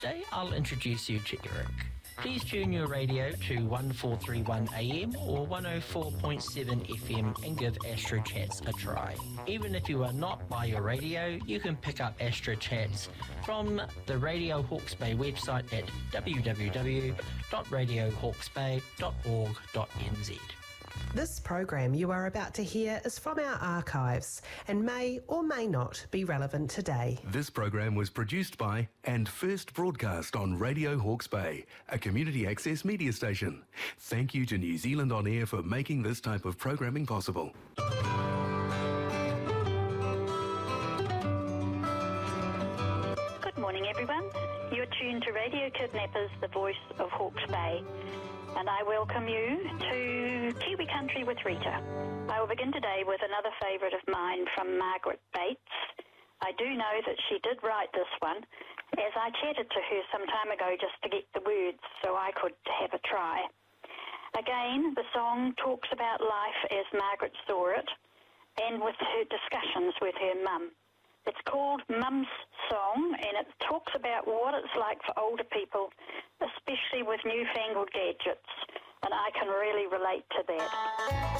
Today I'll introduce you to Eric. Please tune your radio to 1431 AM or 104.7 FM and give Astro Chats a try. Even if you are not by your radio, you can pick up Astro Chats from the Radio Hawke's Bay website at www.radiohawkesbay.org.nz. This program you are about to hear is from our archives and may or may not be relevant today. This program was produced by and first broadcast on Radio Hawke's Bay, a community access media station. Thank you to New Zealand On Air for making this type of programming possible. Good morning, everyone. You're tuned to Radio Kidnappers, the voice of Hawke's Bay. And I welcome you to Kiwi Country with Rita. I will begin today with another favourite of mine from Margaret Bates. I do know that she did write this one, as I chatted to her some time ago just to get the words so I could have a try. Again, the song talks about life as Margaret saw it and with her discussions with her mum. It's called Mum's Song, and it talks about what it's like for older people, especially with newfangled gadgets, and I can really relate to that.